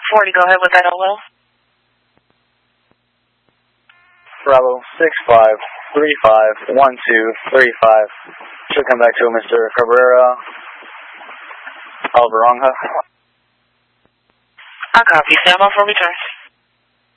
40, go ahead with that LO. Bravo 6535 1235. Should come back to Mr. Cabrera Alvaronga. I copy. Stand by for return.